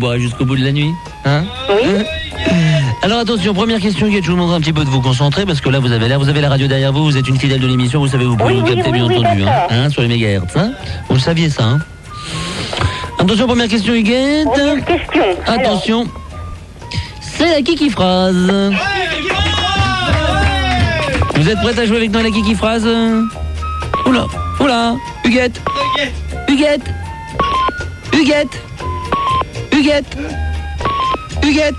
boirez jusqu'au bout de la nuit. Hein? Oui. Alors attention, première question, je vous demande un petit peu de vous concentrer parce que là vous avez la radio derrière vous, vous êtes une fidèle de l'émission, vous savez, vous pouvez nous capter bien entendu, hein, sur les mégahertz. Hein, vous le saviez ça, hein? Attention, première question, Huguette. Première question. Attention, c'est la Kiki phrase. Vous êtes prête à jouer avec nous à la Kiki phrase? Oula, oula, Huguette. Huguette. Huguette. Huguette. Huguette.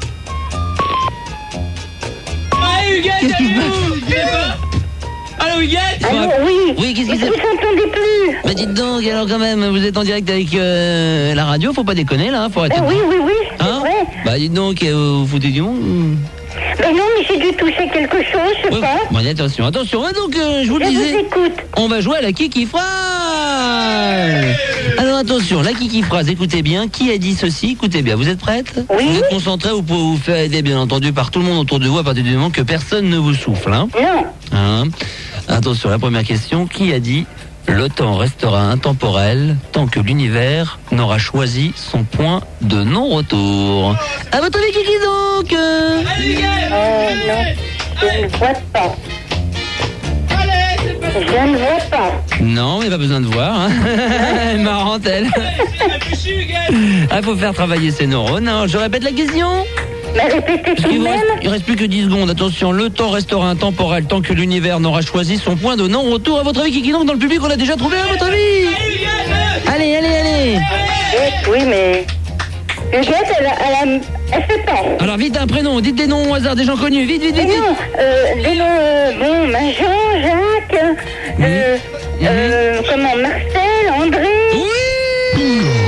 Qu'est-ce qui se passe? Allô, Huguette? Allô, oui. Oui, qu'est-ce qui se Vous passe? s'entendez plus. Mais dites donc, alors quand même, vous êtes en direct avec la radio, faut pas déconner là, faut arrêter. Oui, c'est Hein? vrai. Bah dites donc, vous foutez du monde? Mais non, mais j'ai dû toucher quelque chose, je sais pas. Bon, attention. Donc, je vous le Je vous disais, écoute. on va jouer à la Kiki phrase. Alors attention, la Kiki phrase, écoutez bien, qui a dit ceci? Écoutez bien, vous êtes prête? Oui. Vous êtes concentrés, vous pouvez vous faire aider bien entendu par tout le monde autour de vous à partir du moment que personne ne vous souffle. Hein? Non. Hein? Attention, la première question, qui a dit le temps restera intemporel tant que l'univers n'aura choisi son point de non-retour? À votre avis, Kiki donc? Non, je ne vois pas. Je ne vois pas. Non, mais pas besoin de voir. Hein. Elle est marrante, elle. Ah, faut faire travailler ses neurones. Hein. Je répète la question. Mais répétez tout de même. Il reste plus que 10 secondes. Attention, le temps restera intemporel tant que l'univers n'aura choisi son point de non-retour. À votre avis, Kiki donc, dans le public, on l'a déjà trouvé, à votre avis? Allez. Oui, mais... Huguette, elle fait pas. Alors, vite, un prénom. Dites des noms au hasard, des gens connus. Vite. Mais non, des noms, Jean, Jacques, comment, Marcel, André. Oui!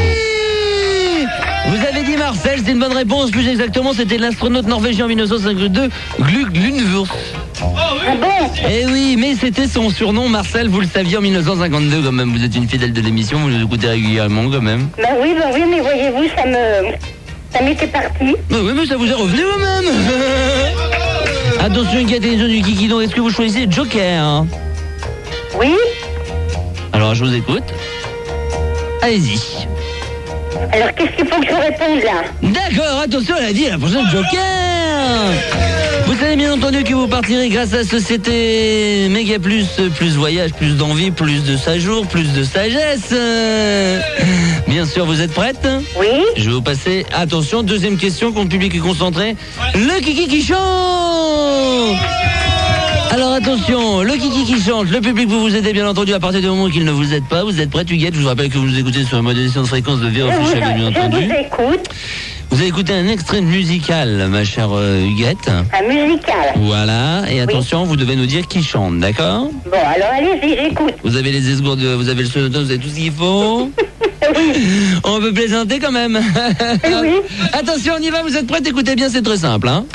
Vous avez dit Marcel, c'est une bonne réponse. Plus exactement, c'était l'astronaute norvégien en 1952, Glug Lundvurs. Ah bon? Eh oui, mais c'était son surnom, Marcel, vous le saviez en 1952 quand même. Vous êtes une fidèle de l'émission, vous nous écoutez régulièrement quand même. Bah oui, mais voyez-vous, ça m'était parti. Bah oui, mais ça vous est revenu quand même. Attention, une question du Kikidon, est-ce que vous choisissez Joker? Oui? Alors, je vous écoute. Allez-y. Alors, qu'est-ce qu'il faut que je réponde, là? D'accord, attention, elle a dit la prochaine Joker. Vous savez bien entendu que vous partirez grâce à la société Méga Plus, plus voyage, plus d'envie, plus de séjour, plus de sagesse. Bien sûr, vous êtes prête? Oui? Je vais vous passer, attention, deuxième question, quand le public est concentré. Le Kiki qui chante. Alors attention, le Kiki qui chante, le public vous aidez bien entendu à partir du moment qu'il ne vous aide pas. Vous êtes prête, Huguette? Je vous rappelle que vous nous écoutez sur la modulation de fréquence de Véro Fiche, bien entendu. Je vous écoute. Vous avez écouté un extrait de musical, ma chère Huguette. Un musical. Voilà, et attention, vous devez nous dire qui chante, d'accord? Bon, alors allez-y, j'écoute. Vous avez les esgourdes, vous avez le sonoton, vous avez tout ce qu'il faut. Oui. On peut plaisanter quand même. Oui. Attention, on y va, vous êtes prêts? Écoutez bien, c'est très simple, hein?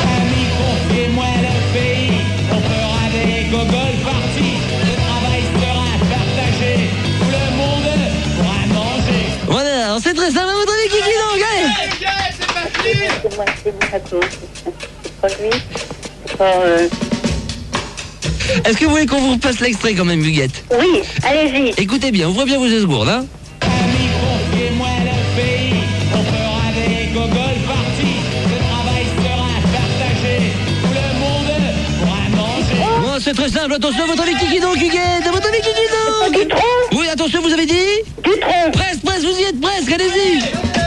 Voilà, alors c'est très simple, à votre avis, Kiki donc, allez! C'est pas lui. C'est pas... Est-ce que vous voulez qu'on vous repasse l'extrait quand même, Huguette? Oui, allez-y. Écoutez bien, ouvrez bien vos esgourdes, hein? Bon, c'est très simple, attention, à votre avis, Kiki donc, Huguette? À votre avis, Kiki donc? Du tronc? Oui, attention, vous avez dit? Du tronc. Presque, vous y êtes presque, allez-y!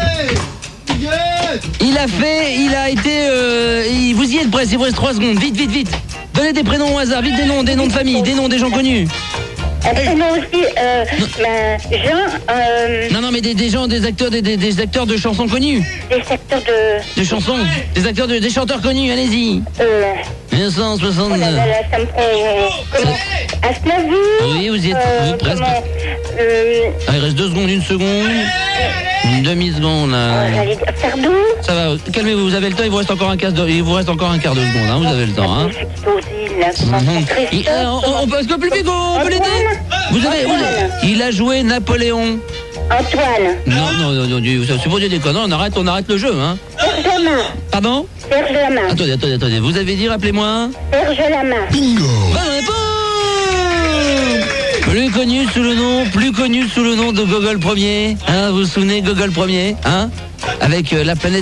Il a été, vous y êtes presque, il vous reste 3 secondes, vite. Donnez des prénoms au hasard, vite des noms de famille, des noms des gens connus. Un prénom aussi, Jean, Non, mais des gens, des acteurs de chansons connues. des acteurs De chansons, des chanteurs connus, allez-y. 1962. Oh là là, ça me prend... comment? Aznavour. Oui, vous y êtes, vous presque. Comment? Ah, il reste 2 secondes, 1 seconde. Une demi-seconde, là. J'allais dire Sardou. Ça va, calmez-vous, vous avez le temps, il vous reste encore un quart de seconde, hein, vous avez le temps, hein. On peut, est-ce que plus vite, on peut l'aider? Il a joué Napoléon. Antoine. Non, c'est pour dire des conneries, on arrête le jeu, hein. Serge Lama. Pardon? Serge Lama. Attendez, vous avez dit, rappelez-moi? Serge Lama. Bingo! Bonne réponse! Plus connu sous le nom de Gogol Ier. Hein, vous vous souvenez, Gogol Ier, hein? Avec la planète